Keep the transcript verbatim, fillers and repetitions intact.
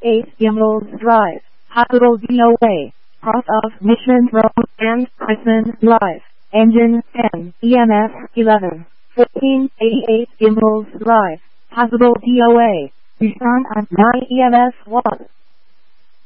eight Gimbals Drive, Hospital D O A, cross off Mission Road and Chrisman Drive, engine ten, E M S eleven, fourteen eighty-eight Gimbals Drive, Hospital D O A, return on nine E M S one.